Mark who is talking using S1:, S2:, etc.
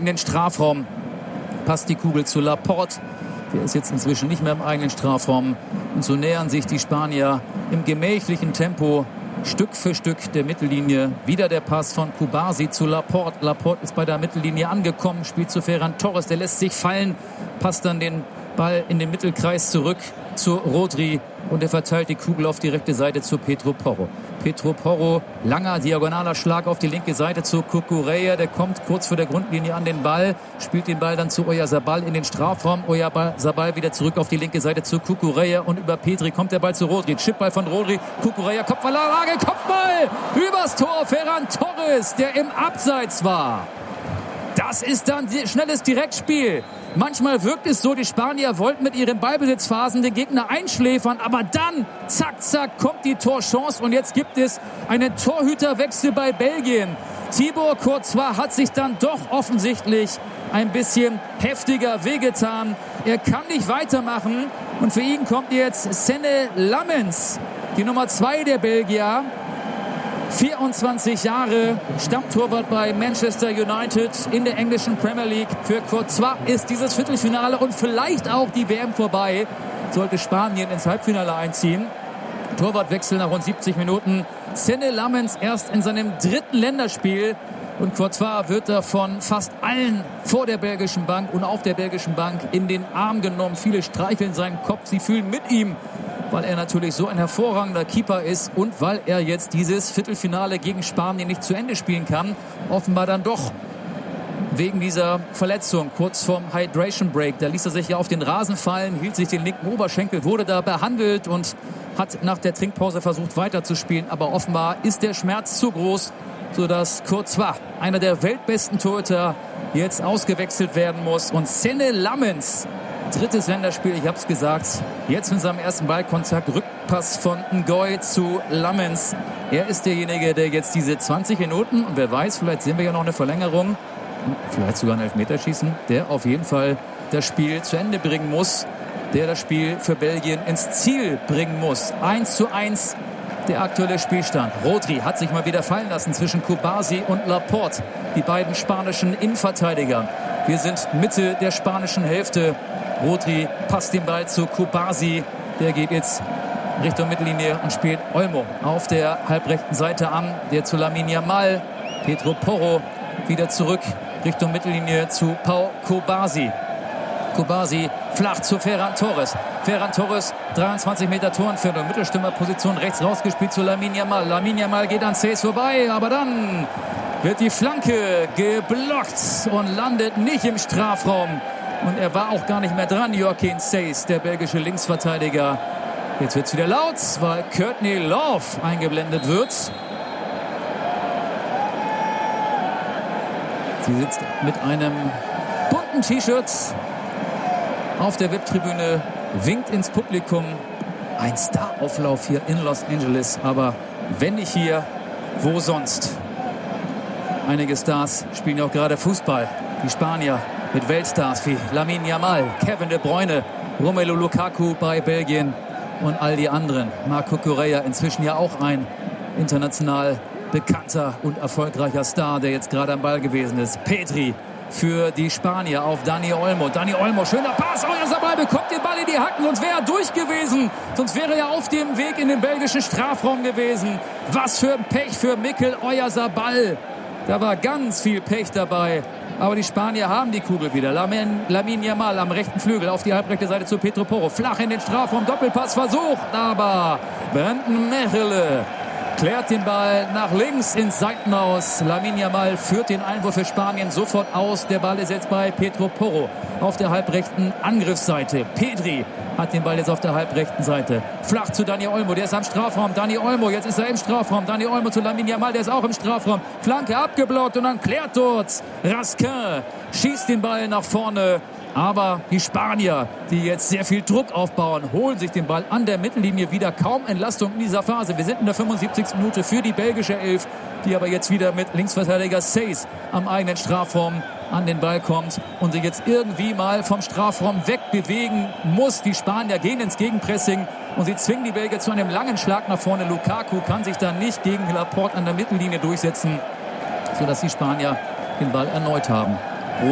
S1: gegen den Strafraum. Passt die Kugel zu Laporte. Der ist jetzt inzwischen nicht mehr im eigenen Strafraum. Und so nähern sich die Spanier im gemächlichen Tempo Stück für Stück der Mittellinie. Wieder der Pass von Cubarsí zu Laporte. Laporte ist bei der Mittellinie angekommen, spielt zu Ferran Torres. Der lässt sich fallen, passt dann den Ball in den Mittelkreis zurück zu Rodri. Und er verteilt die Kugel auf die rechte Seite zu Pedro Porro. Pedro Porro, langer diagonaler Schlag auf die linke Seite zu Cucurella. Der kommt kurz vor der Grundlinie an den Ball, spielt den Ball dann zu Oyarzabal in den Strafraum. Oyarzabal wieder zurück auf die linke Seite zu Cucurella. Und über Pedri kommt der Ball zu Rodri. Chipball von Rodri. Cucurella, Kopfballanlage, Kopfball! Übers Tor, Ferran Torres, der im Abseits war. Das ist dann schnelles Direktspiel. Manchmal wirkt es so, die Spanier wollten mit ihren Ballbesitzphasen den Gegner einschläfern, aber dann, zack, zack, kommt die Torchance und jetzt gibt es einen Torhüterwechsel bei Belgien. Thibaut Courtois hat sich dann doch offensichtlich ein bisschen heftiger wehgetan. Er kann nicht weitermachen und für ihn kommt jetzt Senne Lammens, die Nummer 2 der Belgier. 24 Jahre, Stammtorwart bei Manchester United in der englischen Premier League. Für Courtois ist dieses Viertelfinale und vielleicht auch die WM vorbei, sollte Spanien ins Halbfinale einziehen. Torwartwechsel nach rund 70 Minuten. Senne Lammens erst in seinem 3. Länderspiel. Und Courtois wird da von fast allen vor der belgischen Bank und auf der belgischen Bank in den Arm genommen. Viele streicheln seinen Kopf, sie fühlen mit ihm, weil er natürlich so ein hervorragender Keeper ist und weil er jetzt dieses Viertelfinale gegen Spanien nicht zu Ende spielen kann. Offenbar dann doch wegen dieser Verletzung kurz vorm Hydration Break. Da ließ er sich ja auf den Rasen fallen, hielt sich den linken Oberschenkel, wurde da behandelt und hat nach der Trinkpause versucht weiterzuspielen. Aber offenbar ist der Schmerz zu groß, sodass Courtois, einer der weltbesten Torhüter, jetzt ausgewechselt werden muss. Und Senne Lammens, 3. Länderspiel, ich habe es gesagt, jetzt mit seinem ersten Ballkontakt, Rückpass von Ngoy zu Lammens. Er ist derjenige, der jetzt diese 20 Minuten, und wer weiß, vielleicht sehen wir ja noch eine Verlängerung, vielleicht sogar einen Elfmeterschießen, der auf jeden Fall das Spiel zu Ende bringen muss, der das Spiel für Belgien ins Ziel bringen muss. 1:1 der aktuelle Spielstand. Rodri hat sich mal wieder fallen lassen zwischen Cubarsí und Laporte, die beiden spanischen Innenverteidiger. Wir sind Mitte der spanischen Hälfte. Rodri passt den Ball zu Cubarsí. Der geht jetzt Richtung Mittellinie und spielt Olmo auf der halbrechten Seite an. Der zu Lamine Yamal. Pedro Porro wieder zurück Richtung Mittellinie zu Pau Cubarsí. Cubarsí flach zu Ferran Torres. Ferran Torres, 23 Meter Torentfernung, Mittelstürmerposition, rechts rausgespielt zu Lamine Yamal. Lamine Yamal geht an Seyss vorbei, aber dann wird die Flanke geblockt und landet nicht im Strafraum. Und er war auch gar nicht mehr dran, Joachim Seyss, der belgische Linksverteidiger. Jetzt wird es wieder laut, weil Courtney Love eingeblendet wird. Sie sitzt mit einem bunten T-Shirt auf der VIP-Tribüne, winkt ins Publikum. Ein Starauflauf hier in Los Angeles, aber wenn nicht hier, wo sonst? Einige Stars spielen ja auch gerade Fußball. Die Spanier mit Weltstars wie Lamine Yamal, Kevin De Bruyne, Romelu Lukaku bei Belgien und all die anderen. Marco Correa, inzwischen ja auch ein international bekannter und erfolgreicher Star, der jetzt gerade am Ball gewesen ist. Pedri für die Spanier auf Dani Olmo. Dani Olmo, schöner Pass. Oyarzabal bekommt den Ball in die Hacken, sonst wäre er durch gewesen. Sonst wäre er auf dem Weg in den belgischen Strafraum gewesen. Was für ein Pech für Mikel Oyarzabal. Da war ganz viel Pech dabei. Aber die Spanier haben die Kugel wieder. Lamine Yamal am rechten Flügel auf die halbrechte Seite zu Pedro Porro. Flach in den Strafraum, Doppelpass versucht. Aber Brandon Mechelen klärt den Ball nach links ins Seitenaus. Lamine Yamal führt den Einwurf für Spanien sofort aus. Der Ball ist jetzt bei Pedro Porro auf der halbrechten Angriffsseite. Pedri hat den Ball jetzt auf der halbrechten Seite. Flach zu Dani Olmo, der ist am Strafraum. Dani Olmo, jetzt ist er im Strafraum. Dani Olmo zu Lamine Yamal, der ist auch im Strafraum. Flanke abgeblockt und dann klärt dort Raskin. Schießt den Ball nach vorne. Aber die Spanier, die jetzt sehr viel Druck aufbauen, holen sich den Ball an der Mittellinie wieder. Kaum Entlastung in dieser Phase. Wir sind in der 75. Minute für die belgische Elf, die aber jetzt wieder mit Linksverteidiger Seyss am eigenen Strafraum an den Ball kommt und sich jetzt irgendwie mal vom Strafraum wegbewegen muss. Die Spanier gehen ins Gegenpressing und sie zwingen die Belgier zu einem langen Schlag nach vorne. Lukaku kann sich dann nicht gegen Laporte an der Mittellinie durchsetzen, sodass die Spanier den Ball erneut haben.